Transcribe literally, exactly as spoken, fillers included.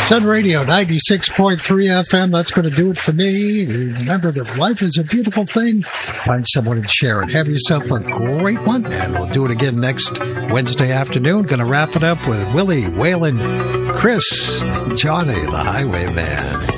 Sun Radio ninety-six point three F M. That's going to do it for me. Remember that life is a beautiful thing. Find someone and share it. Have yourself a great one, and we'll do it again next Wednesday afternoon. Going to wrap it up with Willie, Waylon, Chris, Johnny, the Highwayman.